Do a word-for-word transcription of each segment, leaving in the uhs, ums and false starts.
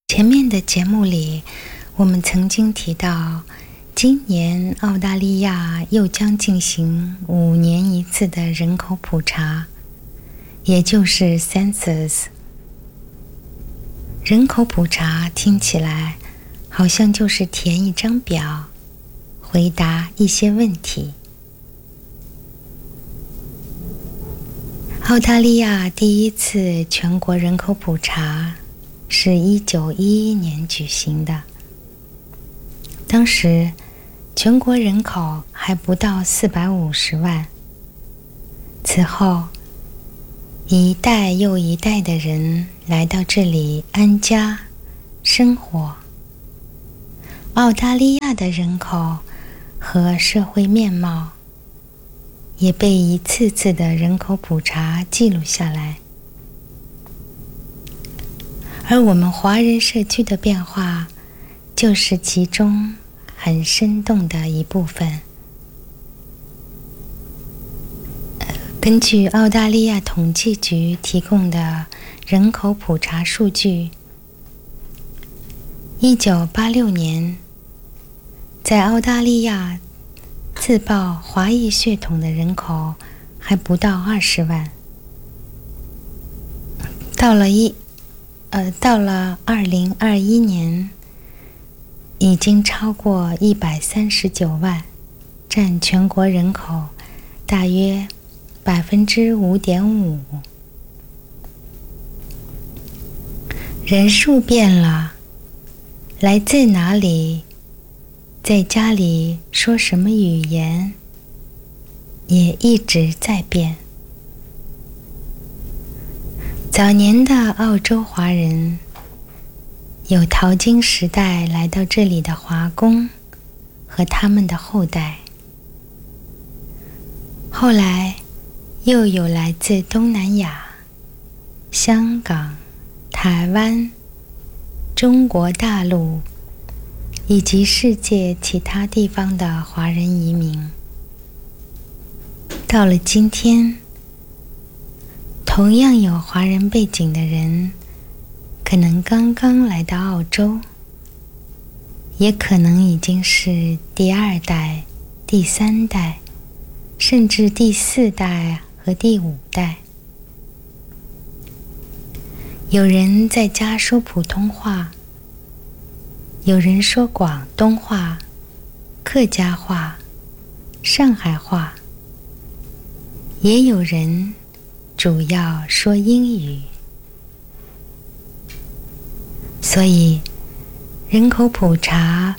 前面的节目里，我们曾经提到，今年澳大利亚又将进行五年一次的人口普查，也就是 Census。人口普查听起来好像就是填一张表，回答一些问题。澳大利亚第一次全国人口普查是一九一一年举行的，当时全国人口还不到四百五十万。此后，一代又一代的人来到这里安家生活。澳大利亚的人口和社会面貌也被一次次的人口普查记录下来。而我们华人社区的变化，就是其中很生动的一部分。根据澳大利亚统计局提供的人口普查数据，一九八六年，在澳大利亚自报华裔血统的人口还不到二十万。到了一呃，到了二零二一年，已经超过一百三十九万，占全国人口大约百分之五点五。人数变了，来自哪里，在家里说什么语言，也一直在变。早年的澳洲华人，有淘金时代来到这里的华工和他们的后代，后来又有来自东南亚、香港、台湾、中国大陆以及世界其他地方的华人移民。到了今天，同样有华人背景的人，可能刚刚来到澳洲，也可能已经是第二代、第三代，甚至第四代和第五代。有人在家说普通话，有人说广东话、客家话、上海话，也有人主要说英语。所以人口普查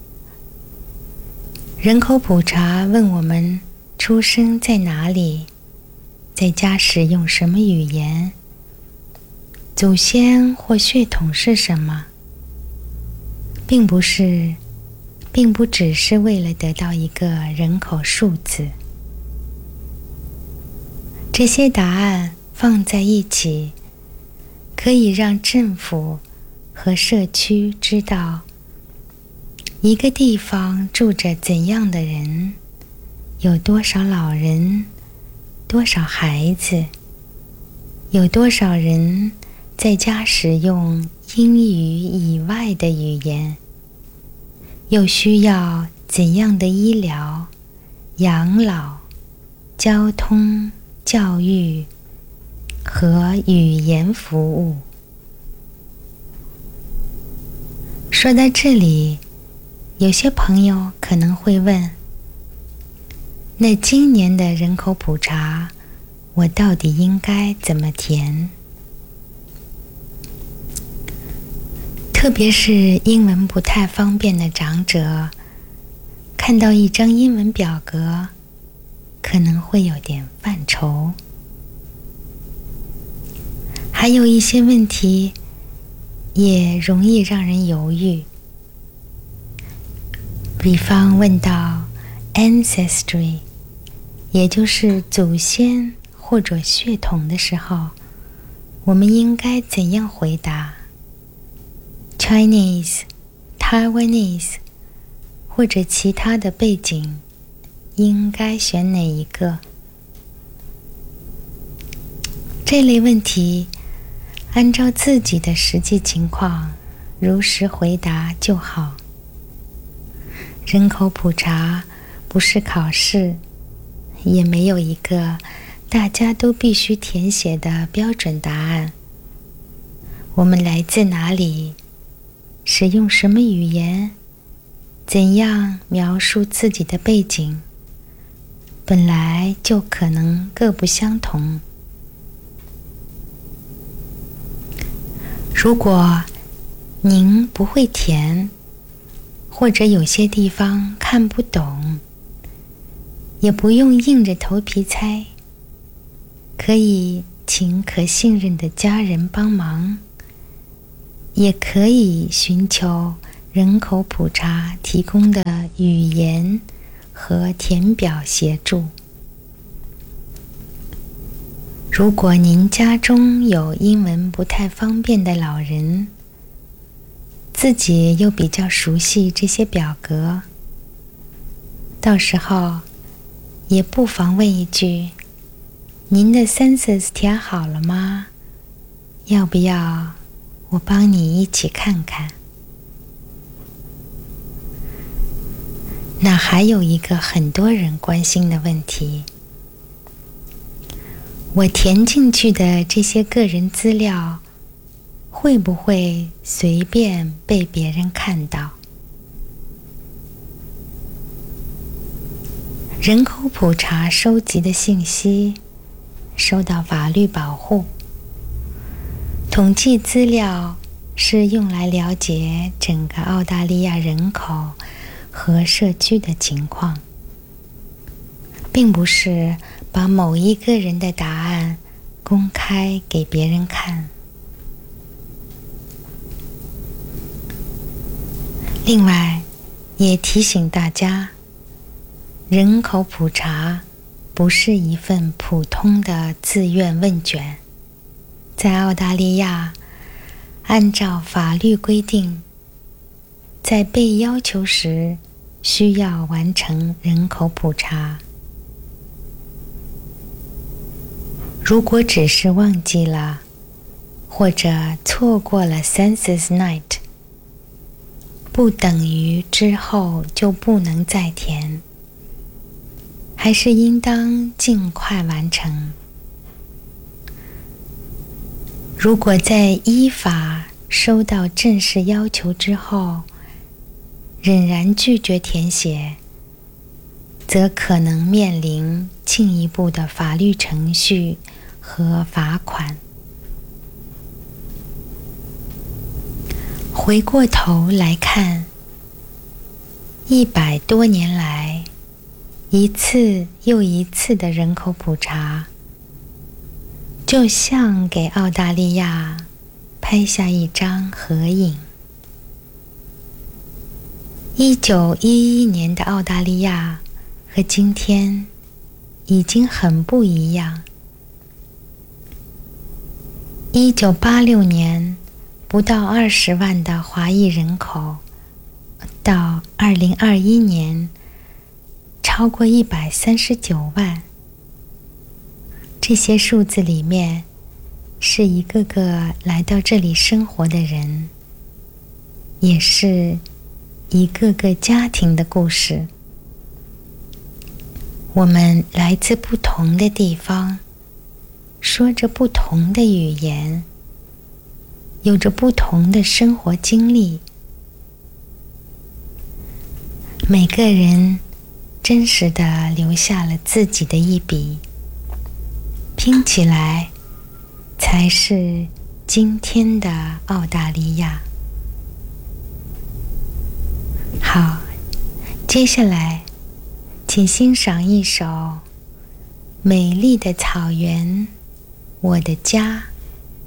人口普查问我们出生在哪里，在家使用什么语言，祖先或血统是什么，并不是并不只是为了得到一个人口数字。这些答案放在一起，可以让政府和社区知道一个地方住着怎样的人，有多少老人，多少孩子，有多少人在家使用英语以外的语言，又需要怎样的医疗、养老、交通、教育和语言服务。说到这里，有些朋友可能会问，那今年的人口普查，我到底应该怎么填？特别是英文不太方便的长者，看到一张英文表格，可能会有点犯愁。还有一些问题也容易让人犹豫，比方问到 ancestry， 也就是祖先或者血统的时候，我们应该怎样回答？ Chinese、Taiwanese 或者其他的背景，应该选哪一个？这类问题按照自己的实际情况如实回答就好。人口普查不是考试，也没有一个大家都必须填写的标准答案。我们来自哪里？使用什么语言？怎样描述自己的背景？本来就可能各不相同。如果您不会填，或者有些地方看不懂，也不用硬着头皮猜，可以请可信任的家人帮忙，也可以寻求人口普查提供的语言和填表协助。如果您家中有英文不太方便的老人，自己又比较熟悉这些表格，到时候也不妨问一句：您的 census 填好了吗？要不要我帮你一起看看？那还有一个很多人关心的问题，我填进去的这些个人资料会不会随便被别人看到？人口普查收集的信息受到法律保护，统计资料是用来了解整个澳大利亚人口和社区的情况，并不是把某一个人的答案公开给别人看。另外，也提醒大家，人口普查不是一份普通的自愿问卷。在澳大利亚，按照法律规定，在被要求时需要完成人口普查。如果只是忘记了，或者错过了 Census Night，不等于之后就不能再填，还是应当尽快完成。如果在依法收到正式要求之后，仍然拒绝填写，则可能面临进一步的法律程序和罚款。回过头来看，一百多年来，一次又一次的人口普查，就像给澳大利亚拍下一张合影。一九一一年的澳大利亚和今天已经很不一样。一九八六年，不到二十万的华裔人口，到二零二一年超过一百三十九万。这些数字里面是一个个来到这里生活的人，也是一个个家庭的故事。我们来自不同的地方，说着不同的语言，有着不同的生活经历。每个人真实地留下了自己的一笔，拼起来才是今天的澳大利亚。好，接下来请欣赏一首《美丽的草原，我的家》。